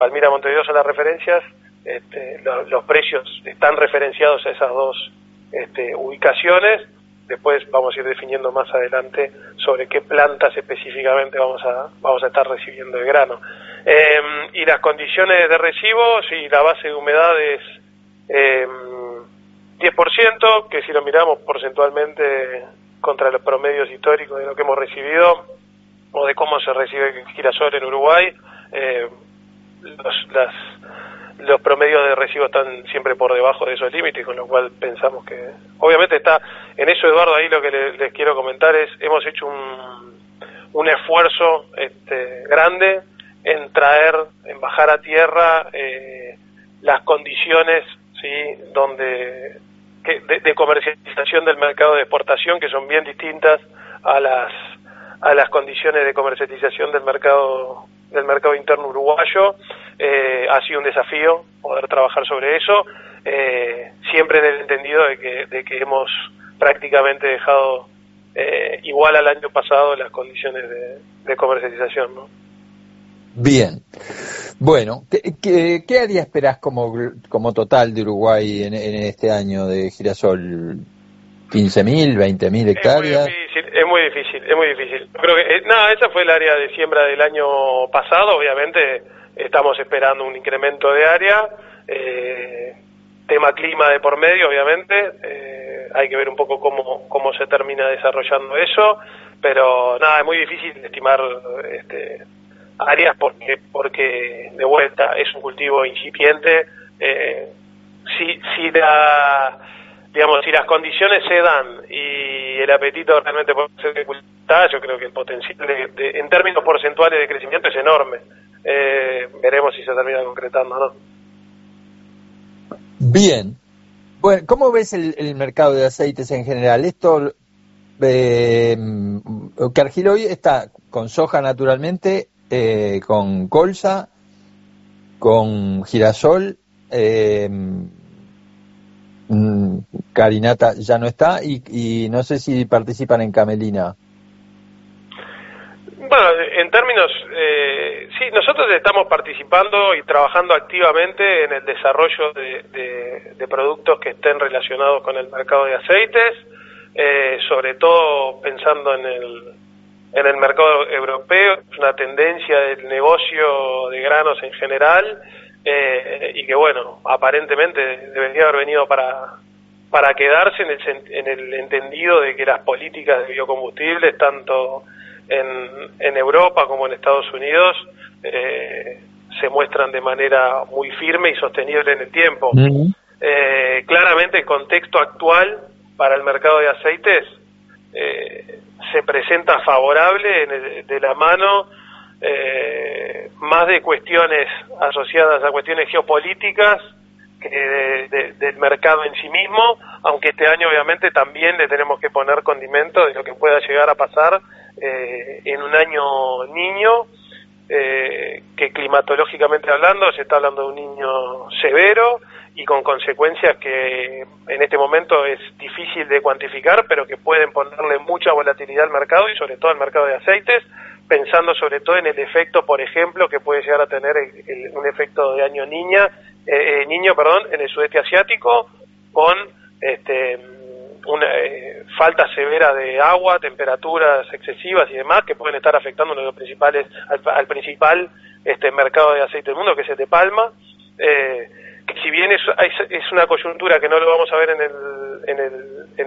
Palmira, Montevideo son las referencias. Los precios están referenciados a esas dos ubicaciones. Después vamos a ir definiendo más adelante sobre qué plantas específicamente vamos a estar recibiendo el grano. Y las condiciones de recibo, si la base de humedad es 10%, que si lo miramos porcentualmente contra los promedios históricos de lo que hemos recibido o de cómo se recibe girasol en Uruguay, los promedios de recibo están siempre por debajo de esos límites, con lo cual pensamos que obviamente está en eso. Eduardo, ahí lo que les quiero comentar es, hemos hecho un esfuerzo grande en bajar a tierra las condiciones, sí, de comercialización del mercado de exportación, que son bien distintas a las condiciones de comercialización del mercado interno uruguayo. Ha sido un desafío poder trabajar sobre eso, siempre en el entendido de que hemos prácticamente dejado igual al año pasado las condiciones de comercialización, ¿no? Bien. Bueno, ¿qué área esperás como total de Uruguay en este año de girasol? ¿15.000, 20.000 hectáreas? Es muy difícil. Yo creo que esa fue el área de siembra del año pasado. Obviamente estamos esperando un incremento de área, tema clima de por medio, obviamente. Hay que ver un poco cómo se termina desarrollando eso, pero es muy difícil estimar áreas porque de vuelta es un cultivo incipiente. Si las condiciones se dan y el apetito realmente puede ser que yo creo que el potencial en términos porcentuales de crecimiento es enorme. Veremos si se termina concretando, ¿no? Bien. Bueno, ¿cómo ves el mercado de aceites en general? Esto, Cargill está con soja naturalmente, con colza, con girasol, carinata ya no está, y no sé si participan en camelina. Bueno, en términos, sí, nosotros estamos participando y trabajando activamente en el desarrollo de productos que estén relacionados con el mercado de aceites, sobre todo pensando en el mercado europeo. Es una tendencia del negocio de granos en general, y que bueno, aparentemente debería haber venido para quedarse en el entendido de que las políticas de biocombustibles, tanto en Europa como en Estados Unidos, se muestran de manera muy firme y sostenible en el tiempo. Claramente el contexto actual para el mercado de aceites se presenta favorable de la mano más de cuestiones asociadas a cuestiones geopolíticas que del mercado en sí mismo, aunque este año obviamente también le tenemos que poner condimento de lo que pueda llegar a pasar en un año niño, que climatológicamente hablando se está hablando de un niño severo y con consecuencias que en este momento es difícil de cuantificar, pero que pueden ponerle mucha volatilidad al mercado y sobre todo al mercado de aceites, pensando sobre todo en el efecto, por ejemplo, que puede llegar a tener un efecto de año niño, en el sudeste asiático, con una falta severa de agua, temperaturas excesivas y demás, que pueden estar afectando uno de los principales al principal mercado de aceite del mundo, que es el de palma, que si bien es una coyuntura que no lo vamos a ver en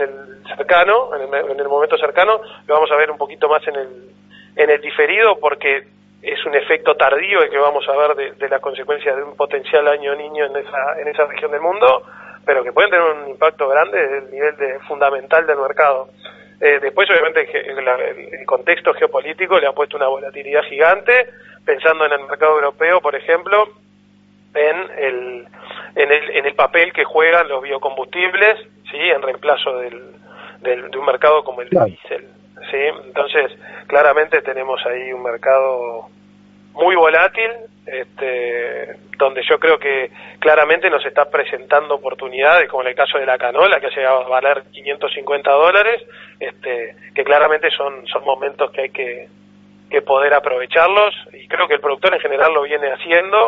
el momento cercano, lo vamos a ver un poquito más en el diferido, porque es un efecto tardío el que vamos a ver de las consecuencias de un potencial año niño en esa región del mundo, pero que pueden tener un impacto grande desde el nivel fundamental del mercado. Después, obviamente, el contexto geopolítico le ha puesto una volatilidad gigante, pensando en el mercado europeo, por ejemplo, en el papel que juegan los biocombustibles, ¿sí?, en reemplazo de un mercado como el de diésel, ¿sí? Entonces, claramente tenemos ahí un mercado muy volátil, donde yo creo que claramente nos está presentando oportunidades, como en el caso de la canola, que ha llegado a valer $550, que claramente son momentos que poder aprovecharlos, y creo que el productor en general lo viene haciendo.